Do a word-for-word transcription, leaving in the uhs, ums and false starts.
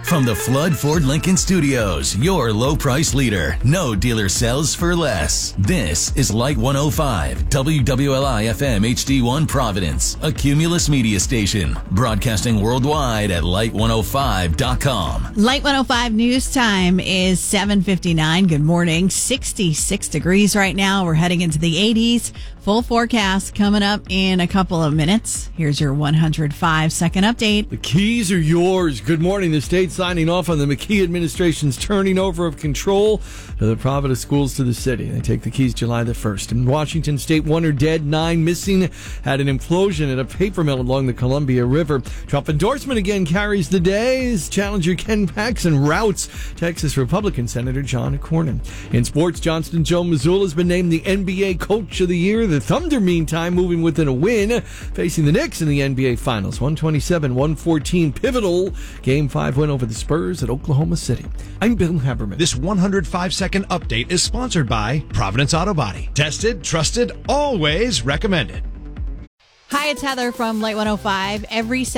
From the Flood Ford Lincoln Studios, your low price leader. No dealer sells for less. This is Light one oh five, W W L I F M H D one Providence, a Cumulus media station. Broadcasting worldwide at light one oh five dot com. Light one oh five news time is seven fifty-nine. Good morning. sixty-six degrees right now. We're heading into the eighties. Full forecast coming up in a couple of minutes. Here's your one hundred five second update. The keys are yours. Good morning. The state signing off on the McKee administration's turning over of control of the Providence schools to the city. They take the keys July the first. In Washington State, one are dead, nine missing. Had an implosion at a paper mill along the Columbia River. Trump endorsement again carries the day as challenger Ken Paxton routs Texas Republican Senator John Cornyn. In sports, Johnston Joe Mazzulla has been named the N B A Coach of the Year. The Thunder, meantime, moving within a win, facing the Knicks in the N B A Finals. one twenty-seven one fourteen, pivotal Game five win over the Spurs at Oklahoma City. I'm Bill Haberman. This one hundred five second update is sponsored by Providence Auto Body. Tested, trusted, always recommended. Hi, it's Heather from Light one oh five. Every